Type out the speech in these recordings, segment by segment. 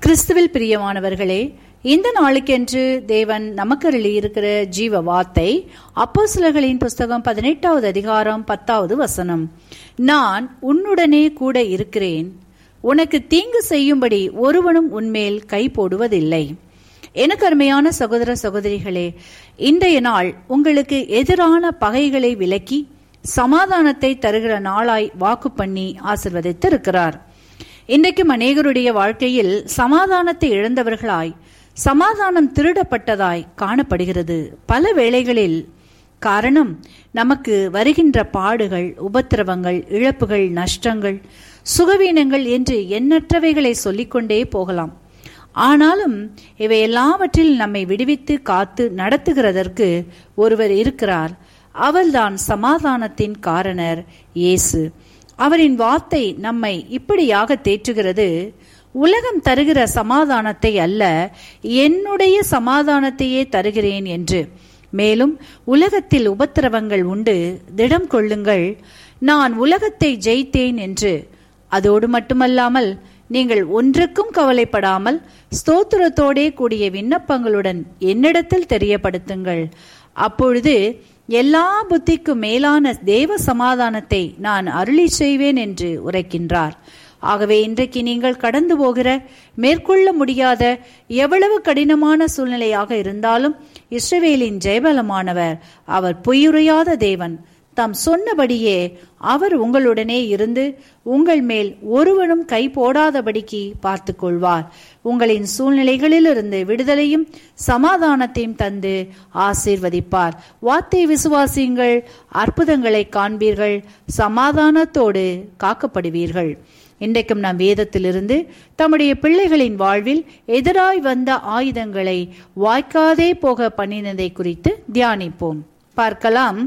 கிறிஸ்துவில் பிரியமானவர்களே, இந்த நாளுக்கென்று தேவன் நமக்கு அருளியிருக்கிற ஜீவ வார்த்தை அப்போஸ்தலர்களின் புஸ்தகம் 18வது அதிகாரம் 10வது வசனம். நான் உன்னுடனே கூட இருக்கிறேன், உனக்கு தீங்கு செய்யும்படி ஒருவனும் உன்மேல் கை போடுவதில்லை. எனக்கு அருமையான சகோதர சகோதரிகளே, இன்றைய நாள் உங்களுக்கு எதிரான பகைகளை விலக்கி சமாதானத்தை தருகிற நாளாய் வாக்கு பண்ணி ஆசீர்வதித்திருக்கிறார். இன்றைக்கும் அநேகருடைய வாழ்க்கையில் சமாதானத்தை இழந்தவர்களாய், சமாதானம் திருடப்பட்டதாய் காணப்படுகிறது. பல வேளைகளில் காரணம் நமக்கு வருகின்ற பாடுகள், உபத்திரவங்கள், இழப்புகள், நஷ்டங்கள், சுகவீனங்கள் என்று எண்ணற்றவைகளை சொல்லிக்கொண்டே போகலாம். ஆனாலும் இவை எல்லாவற்றில் நம்மை விடுவித்து காத்து நடத்துகிறதற்கு ஒருவர் இருக்கிறார். அவர்தான் சமாதானத்தின் காரணர் இயேசு. அவரின் வார்த்தை நம்மை இப்படியாக தேற்றுகிறது: உலகம் தருகிற சமாதானத்தை அல்ல, என்னுடைய சமாதானத்தையே தருகிறேன் என்று. மேலும் உலகத்தில் உபத்திரவங்கள் உண்டு, திடம் கொள்ளுங்கள், நான் உலகத்தை ஜெயித்தேன் என்று. அதோடு மட்டுமல்லாமல் நீங்கள் ஒன்றுக்கும் கவலைப்படாமல் ஸ்தோத்திரத்தோடே கூடிய விண்ணப்பங்களுடன் என்னிடத்தில் தெரியப்படுத்துங்கள். அப்பொழுது எல்லா புத்திக்கும் மேலான தேவ சமாதானத்தை நான் அருளி செய்வேன் என்று உரைக்கின்றார். ஆகவே இன்றைக்கு நீங்கள் கடந்து போகிற, மேற்கொள்ள முடியாத எவ்வளவு கடினமான சூழ்நிலையாக இருந்தாலும் இஸ்ரவேலின் ஜெயபலமானவர், அவர் பொய்யுரையாத தேவன், தாம் சொன்னபடியே அவர் உங்களுடனே இருந்து உங்கள் மேல் ஒருவனும் கை போடாதபடிக்கு பார்த்து கொள்வார். உங்களின் சூழ்நிலைகளிலிருந்து விடுதலையும் சமாதானத்தையும் தந்து ஆசீர்வதிப்பார். வார்த்தை விசுவாசியுங்கள், அற்புதங்களை காண்பீர்கள், சமாதானத்தோடு காக்கப்படுவீர்கள். இன்றைக்கும் நாம் வேதத்திலிருந்து தம்முடைய பிள்ளைகளின் வாழ்வில் எதிராய் வந்த ஆயுதங்களை வாய்க்காதே போக பண்ணினதை குறித்து தியானிப்போம். பார்க்கலாம்.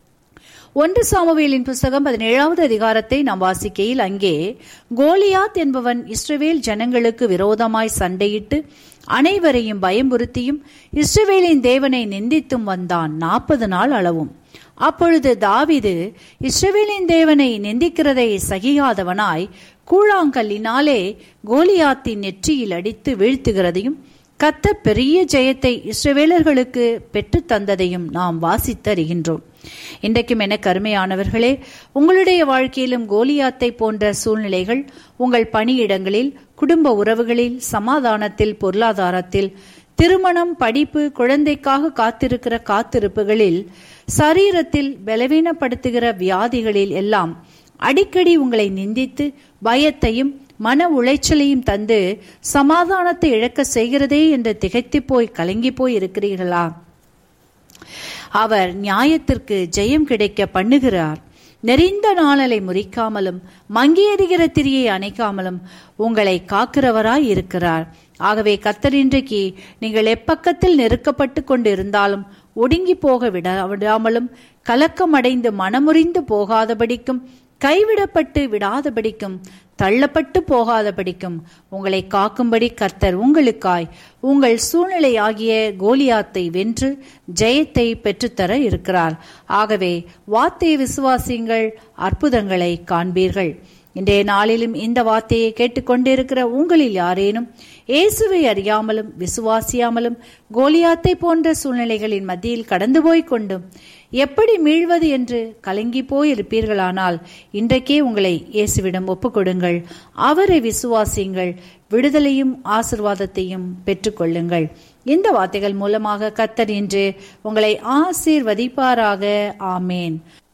1 சாமுவேலின் புஸ்தகம் 17வது அதிகாரத்தை நாம் வாசிக்கையில், அங்கே கோலியாத் என்பவன் இஸ்ரவேல் ஜனங்களுக்கு விரோதமாய் சண்டையிட்டு அனைவரையும் பயமுறுத்தியும் இஸ்ரவேலின் தேவனை நிந்தித்தும் வந்தான் 40 நாள் அளவும். அப்பொழுது தாவீது இஸ்ரவேலின் தேவனை நிந்திக்கிறதை சகியாதவனாய் கூழாங்கல்லினாலே கோலியாத்தின் நெற்றியில் அடித்து வீழ்த்துகிறதையும் கர்த்தர் பெரிய ஜெயத்தை இஸ்ரவேலர்களுக்கு பெற்று தந்ததையும் நாம் வாசித்தறிகின்றோம். இன்றைக்கும் எனக்கு அருமையானவர்களே, உங்களுடைய வாழ்க்கையிலும் கோலியாத்தை போன்ற சூழ்நிலைகள் உங்கள் பணியிடங்களில், குடும்ப உறவுகளில், சமாதானத்தில், பொருளாதாரத்தில், திருமணம், படிப்பு, குழந்தைக்காக காத்திருக்கிற காத்திருப்புகளில், சரீரத்தில் பலவீனப்படுத்துகிற வியாதிகளில் எல்லாம் அடிக்கடி உங்களை நிந்தித்து பயத்தையும் மன உளைச்சலையும் தந்து சமாதானத்தை இழக்க செய்கிறதே என்று திகைத்து போய் கலங்கி போய் இருக்கிறீர்களா? அவர் நியாயத்திற்கு ஜெயம் கிடைக்க பண்ணுகிறார். நெறிந்த நாளலை முறிக்காமலும் மங்கியெறிகிற திரியை அணைக்காமலும் உங்களை காக்கிறவராய் இருக்கிறார். ஆகவே கர்த்தர் இன்றைக்கு நீங்கள் எப்பக்கத்தில் நெருக்கப்பட்டு கொண்டு இருந்தாலும் ஒடுங்கி போக விடாமலும், கலக்கமடைந்து மனமுறிந்து போகாதபடிக்கும், கைவிடப்பட்டு விடாதபடிக்கும், தள்ளப்பட்டு போகாதபடிக்கும் உங்களை காக்கும்படி கர்த்தர் உங்களுக்காய் உங்கள் சூழ்நிலை ஆகிய கோலியாத்தை வென்று ஜெயத்தை பெற்றுத்தர இருக்கிறார். ஆகவே வார்த்தையை விசுவாசியுங்கள், அற்புதங்களை காண்பீர்கள். இன்றைய நாளிலும் இந்த வார்த்தையை கேட்டுக்கொண்டிருக்கிற உங்களில் யாரேனும் இயேசுவை அறியாமலும் விசுவாசியாமலும் கோலியாத்தை போன்ற சூழ்நிலைகளின் மத்தியில் கடந்து போய் கொண்டும் எப்படி மீழ்வது என்று கலங்கி போயிருப்பீர்களானால் இன்றைக்கே உங்களை இயேசுவிடம் ஒப்புக்கொடுங்கள். அவரை விசுவாசியுங்கள், விடுதலையும் ஆசீர்வாதத்தையும் பெற்றுக்கொள்ளுங்கள். இந்த வார்த்தைகள் மூலமாக கர்த்தர் இன்று உங்களை ஆசீர்வதிப்பாராக. ஆமேன்.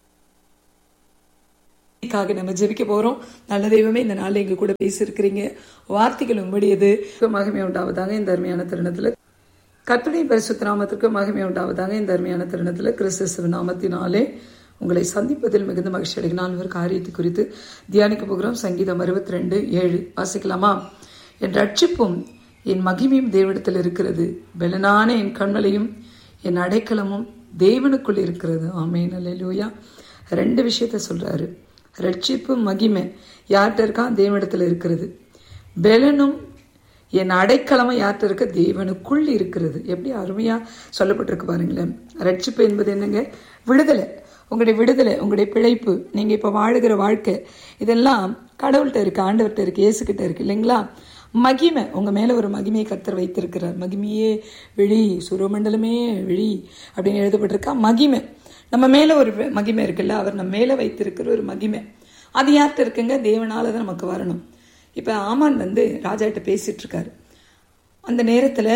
நம்ம ஜெபிக்க போறோம். நல்ல தெய்வமே, இந்த நாள்ல எங்க கூட பேசியிருக்கிறீங்க, வார்த்தைகள் உங்களுடையது. மகிமை உண்டாவதாக இந்த அருமையான தருணத்துல. கர்த்தருடைய பரிசுத்த நாமத்திற்கு மகிமை உண்டாவதாக இந்த அருமையான தருணத்துல. கிறிஸ்து நாமத்தினாலே உங்களை சந்திப்பதில் மிகுந்த மகிழ்ச்சி அடைகினால் ஒரு காரியத்தை குறித்து தியானிக்க போகிறோம். சங்கீதம் 62:7 வாசிக்கலாமா? என் ரட்சிப்பும் என் மகிமையும் தேவனிடத்தில் இருக்கிறது, பெலனான என் கண்மலையும் என் அடைக்கலமும் தேவனுக்குள் இருக்கிறது. ஆமென், அல்லேலூயா. 2 விஷயத்த சொல்றாரு. ரட்சிப்பு, மகிமை யார்கிட்ட இருக்கா? தேவனிடத்தில் இருக்கிறது. பெலனும் என் அடைக்கலமும் யார்கிட்ட இருக்க? தேவனுக்குள் இருக்கிறது. எப்படி அருமையா சொல்லப்பட்டிருக்கு பாருங்களேன். ரட்சிப்பு என்பது என்னங்க? விடுதலை. உங்களுடைய விடுதலை, உங்களுடைய பிழைப்பு, நீங்க இப்ப வாழுகிற வாழ்க்கை, இதெல்லாம் கடவுள்கிட்ட இருக்கு, ஆண்டவர்கிட்ட இருக்கு, இயேசுகிட்ட இருக்கு இல்லைங்களா? மகிமை, உங்க மேல ஒரு மகிமையை கர்த்தர் வைத்திருக்கிறார். மகிமையே விழி, சுரமண்டலமே விழி அப்படின்னு எழுதப்பட்டிருக்கா. மகிமை, நம்ம மேல ஒரு மகிமை இருக்குல்ல, அவர் நம்ம மேல வைத்திருக்கிற ஒரு மகிமை. அது யார்கிட்ட இருக்குங்க? தேவனால தான் நமக்கு வரணும். இப்ப ஆமான் ராஜாட்ட பேசிட்டு இருக்காரு. அந்த நேரத்துல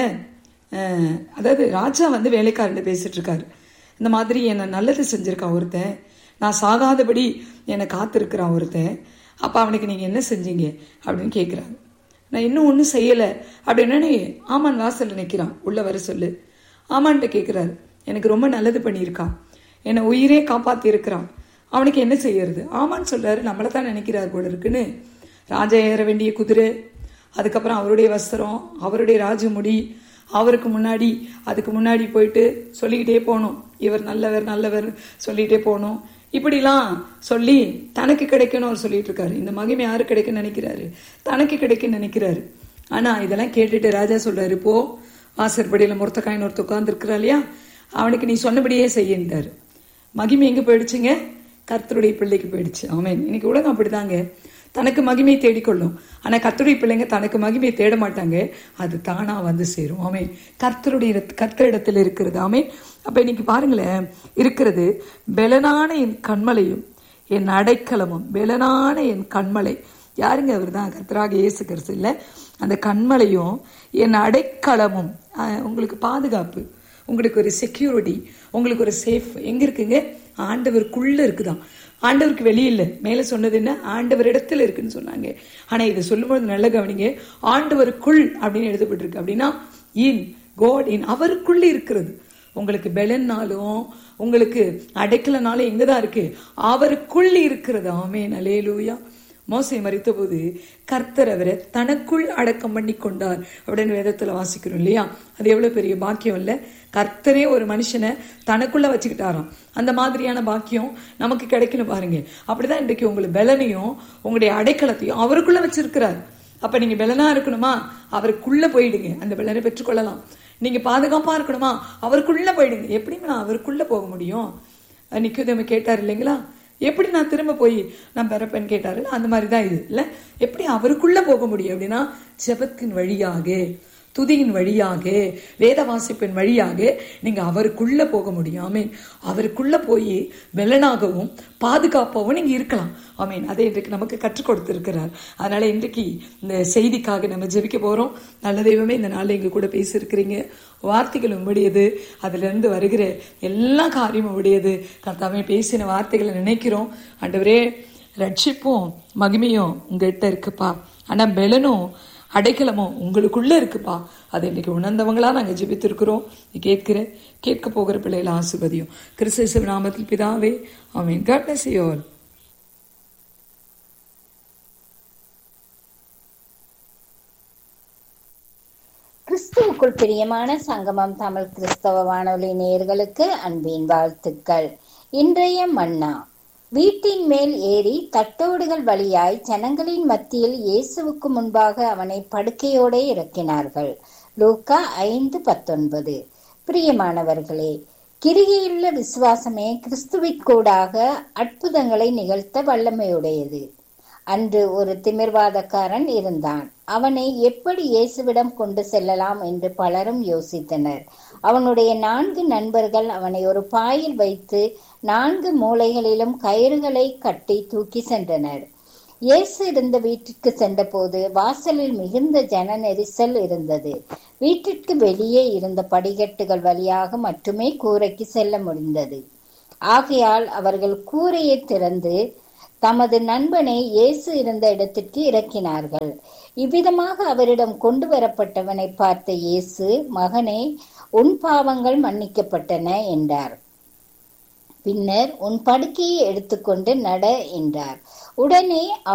அதாவது ராஜா வேலைக்காரன் பேசிட்டு இருக்காரு. இந்த மாதிரி என்னை நல்லது செஞ்சிருக்கான் ஒருத்தன், நான் சாகாதபடி என்னை காத்திருக்கிறான் ஒருத்தன், அப்ப அவனுக்கு நீங்க என்ன செஞ்சீங்க அப்படின்னு கேட்கிறாங்க. நான் இன்னும் ஒன்றும் செய்யலை அப்படின்னு ஆமான் வாசல்ல நிற்கிறான். உள்ள வர சொல்லு. ஆமான்கிட்ட கேட்குறாரு, எனக்கு ரொம்ப நல்லது பண்ணியிருக்கான், என்னை உயிரே காப்பாற்றி இருக்கிறான், அவனுக்கு என்ன செய்யறது? ஆமான்னு சொல்றாரு, நம்மளை தான் நினைக்கிறார் போல இருக்குன்னு. ராஜா ஏற வேண்டிய குதிரை, அதுக்கப்புறம் அவருடைய வஸ்திரம், அவருடைய ராஜமுடி, அவருக்கு முன்னாடி அதுக்கு முன்னாடி போயிட்டு சொல்லிக்கிட்டே போகணும், இவர் நல்லவர் நல்லவர் சொல்லிகிட்டே போகணும். இப்படிலாம் சொல்லி தனக்கு கிடைக்கணும் அவர் சொல்லிட்டு இருக்காரு. இந்த மகிமை யாரு கிடைக்குன்னு நினைக்கிறாரு? தனக்கு கிடைக்குன்னு நினைக்கிறாரு. ஆனா இதெல்லாம் கேட்டுட்டு ராஜா சொல்றாரு, போ வாசற்படியில முருத்தக்காயின்னு ஒருத்த உட்கார்ந்து இருக்கிறா இல்லையா, அவனுக்கு நீ சொன்னபடியே செய்யின்றாரு. மகிமை எங்க போயிடுச்சுங்க? கர்த்தருடைய பிள்ளைக்கு போயிடுச்சு. ஆமென். இன்னைக்கு உலகம் அப்படிதாங்க, தனக்கு மகிமையை தேடிக்கொள்ளும். ஆனா கர்த்தருடைய பிள்ளைங்க தனக்கு மகிமையை தேட மாட்டாங்க, அது தானா சேரும். ஆமென். கர்த்தரிடத்தில் இருக்கிறது. ஆமென். அப்ப இன்னைக்கு பாருங்களேன், இருக்கிறது பெலனான என் கண்மலையும் என் அடைக்கலமும். பெலனான என் கண்மலை யாருங்க? அவர் தான் கர்த்தராக இயேசு கிறிஸ்து. இல்ல, அந்த கண்மலையும் என் அடைக்கலமும். உங்களுக்கு பாதுகாப்பு, உங்களுக்கு ஒரு செக்யூரிட்டி, உங்களுக்கு ஒரு சேஃப் எங்க இருக்குங்க? ஆண்டவருக்குள்ள இருக்குதான். ஆண்டவருக்கு வெளியில. மேல சொன்னது என்ன? ஆண்டவர் இடத்துல இருக்குன்னு சொன்னாங்க. ஆனா இதை சொல்லும்போது நல்ல கவனிங்க, ஆண்டவருக்குள் அப்படின்னு எழுதப்பட்டிருக்கு. அப்படின்னா இன் காட், இன் அவருக்குள்ள இருக்கிறது. உங்களுக்கு பெலன்னாலும் உங்களுக்கு அடைக்கலனாலும் எங்கதான் இருக்கு? அவருக்குள் இருக்கிறது. ஆமென். அல்லேலூயா. மோசே மரித்த போது கர்த்தர் அவரை தனக்குள் அடக்கம் பண்ணி கொண்டார் அப்படின்னு வேதத்துல வாசிக்கிறோம் இல்லையா? அது எவ்வளவு பெரிய பாக்கியம் இல்ல? கர்த்தரே ஒரு மனுஷனை தனக்குள்ள வச்சுக்கிட்டாராம். அந்த மாதிரியான பாக்கியம் நமக்கு கிடைக்கணும் பாருங்க. அப்படிதான் இன்றைக்கு உங்களுக்கு பெலனையும் உங்களுடைய அடைக்கலத்தையும் அவருக்குள்ள வச்சிருக்கிறார். அப்ப நீங்க பெலனா இருக்கணுமா? அவருக்குள்ள போயிடுங்க, அந்த பெலனை பெற்றுக்கொள்ளலாம். நீங்க பாதுகாப்பா இருக்கணுமா? அவருக்குள்ள போயிடுங்க. எப்படி நான் அவருக்குள்ள போக முடியும்? நிக்கோதேமு கேட்டார் இல்லைங்களா, எப்படி நான் திரும்ப போய் நான் பிறப்பேன்னு கேட்டாரு. அந்த மாதிரிதான் இது இல்ல, எப்படி அவருக்குள்ள போக முடியும் அப்படின்னா ஜெபத்தின் வழியாக, துதியின் வழியாக, வேத வாசிப்பின் வழியாக நீங்க அவருக்குள்ள போக முடியும். ஆமீன். அவருக்குள்ள போய் வெள்ளனாகவும் பாதுகாப்பாகவும் நீங்க இருக்கலாம். ஆமீன். அதை இன்றைக்கு நமக்கு கற்றுக் கொடுத்திருக்கிறார். அதனால இன்றைக்கு இந்த செய்திக்காக நம்ம ஜெபிக்க போறோம். நல்ல தெய்வமே, இந்த நாள்ல எங்க கூட பேசியிருக்கிறீங்க. வார்த்தைகள் உங்களுடையது, அதுல இருந்து வருகிற எல்லா காரியமும் உடையது. கர்த்தாவே, பேசின வார்த்தைகளை நினைக்கிறோம். ஆண்டவரே, ரட்சிப்பும் மகிமையும் உங்ககிட்ட இருக்குப்பா, ஆனா பெலனும் அடைக்கலமும் உங்களுக்குள்ள இருக்குப்பா. அதை இன்னைக்கு உணர்ந்தவங்களா நாங்க ஜெபித்திருக்கிறோம். கேட்க போகிற பிள்ளைகளை ஆசீர்வதியும். கிறிஸ்து நாமத்தில் பிதாவே, ஆமென். God bless you all. கிறிஸ்துவுக்குள் பிரியமான சங்கமம் தமிழ் கிறிஸ்தவ வானொலி நேயர்களுக்கு அன்பின் வாழ்த்துக்கள். இன்றைய மன்னா. வீட்டின் மேல் ஏறி தட்டோடுகள் வழியாய் ஜனங்களின் மத்தியில் இயேசுவுக்கு முன்பாக அவனை படுக்கையோடே இறக்கினார்கள். லூக்கா 5:19. பிரியமானவர்களே, கிரிகையுள்ள விசுவாசமே கிறிஸ்துவிற்கூடாக அற்புதங்களை நிகழ்த்த வல்லமையுடையது. அன்று ஒரு திமிர்வாதக்காரன் இருந்தான். அவனை எப்படி இயேசுவிடம் கொண்டு செல்லலாம் என்று பலரும் யோசித்தனர். அவனுடைய 4 நண்பர்கள் அவனை ஒரு பாயில் வைத்து 4 மூலைகளிலும் கயிறுகளை கட்டி தூக்கி சென்றனர். இயேசு இருந்த வீட்டிற்கு சென்றபோது வாசலில் மிகுந்த ஜன நெரிசல் இருந்தது. வீட்டிற்கு வெளியே இருந்த படிக்கட்டுகள் வழியாக மட்டுமே கூரைக்கு செல்ல முடிந்தது. ஆகையால் அவர்கள் கூரையை திறந்து தமது நண்பனை இயேசு இருந்த இடத்திற்கு இறக்கினார்கள். இவ்விதமாக அவரிடம் கொண்டு வரப்பட்டவனை பார்த்த இயேசு, மகனே, உன் பாவங்கள் மன்னிக்கப்பட்டன என்றார். பின்னர் உன் படுக்கையை எடுத்துக்கொண்டு நட என்றார். உடனே